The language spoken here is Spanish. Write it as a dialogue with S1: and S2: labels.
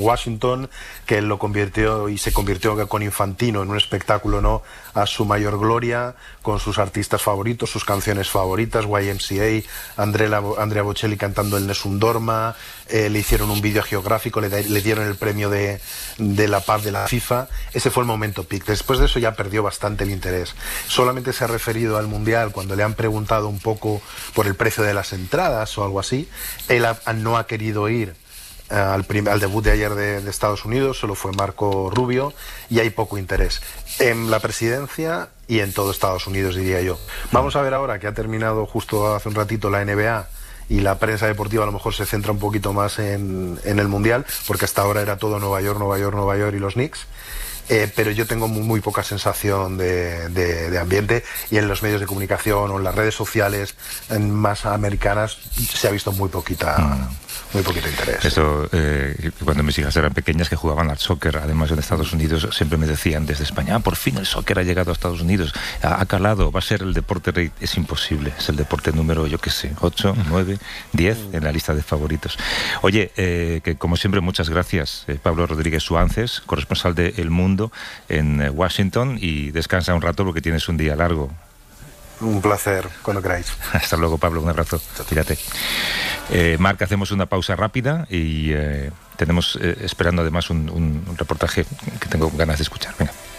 S1: Washington, que él lo convirtió y se convirtió con Infantino en un espectáculo, ¿no?, a su mayor gloria, con sus artistas favoritos, sus canciones favoritas, YMCA, Andrea Bocelli cantando el Nessun Dorma, le hicieron un vídeo geográfico, le dieron el premio de la paz de la FIFA. Ese fue el momento peak. Después de eso ya perdió bastante el interés. Solamente se ha referido al Mundial cuando le han preguntado un poco por el precio de las entradas o algo así. Él no ha querido ir al debut de ayer de Estados Unidos, solo fue Marco Rubio, y hay poco interés en la presidencia y en todo Estados Unidos, diría yo. Vamos a ver ahora que ha terminado justo hace un ratito la NBA y la prensa deportiva a lo mejor se centra un poquito más en el Mundial, porque hasta ahora era todo Nueva York, Nueva York, Nueva York y los Knicks. Pero yo tengo muy poca sensación de ambiente, y en los medios de comunicación o en las redes sociales más americanas se ha visto muy poquito interés.
S2: Eso, cuando mis hijas eran pequeñas que jugaban al soccer, además en Estados Unidos, siempre me decían desde España, por fin el soccer ha llegado a Estados Unidos, ha calado, va a ser el deporte rey. Es imposible, es el deporte número, yo qué sé, 8, 9, 10 en la lista de favoritos. Oye, que como siempre, muchas gracias, Pablo Rodríguez Suances, corresponsal de El Mundo en Washington, y descansa un rato porque tienes un día largo.
S1: Un placer, cuando queráis.
S2: Hasta luego, Pablo, un abrazo. Fíjate. Marc, hacemos una pausa rápida y tenemos esperando además un reportaje que tengo ganas de escuchar. Venga.